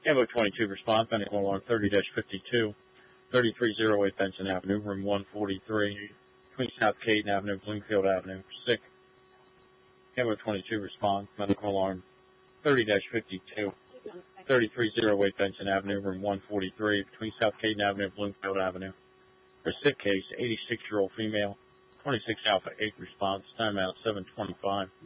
Ammo 22 response, medical alarm 30-52, 3308 Benson Avenue, room 143, between South Caden Avenue, Bloomfield Avenue, sick. Ammo 22 response, medical alarm 30-52, 3308 Benson Avenue, room 143, between South Caden Avenue, Bloomfield Avenue. For sick case, 86-year-old female, 26 Alpha 8 response, time out 7:25.